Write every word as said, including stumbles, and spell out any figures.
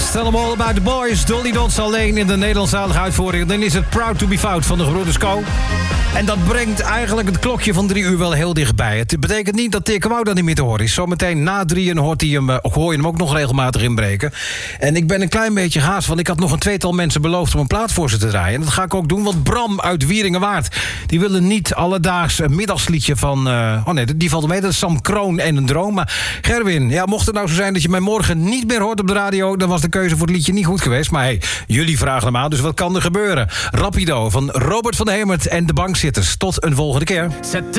Yes, tell them all about the boys. Dolly Dots alleen in de Nederlandstalige uitvoering. Dan is het Proud to be Fout van de Gebroeders Co. En dat brengt eigenlijk het klokje van drie uur wel heel dichtbij. Het betekent niet dat Dirk Wouw dan niet meer te horen is. Zometeen na drieën hoort hij hem, of hoor je hem ook nog regelmatig inbreken. En ik ben een klein beetje haast, want ik had nog een tweetal mensen beloofd om een plaat voor ze te draaien. En dat ga ik ook doen, want Bram uit Wieringenwaard, die wil een niet alledaags middagsliedje van... Uh, oh nee, die valt mee, dat is Sam Kroon en een droom. Maar Gerwin, ja, mocht het nou zo zijn dat je mij morgen niet meer hoort op de radio, dan was de keuze voor het liedje niet goed geweest. Maar hey, jullie vragen hem aan, dus wat kan er gebeuren? Rapido van Robert van der Hemert en de Bankzitters. Tot een volgende keer.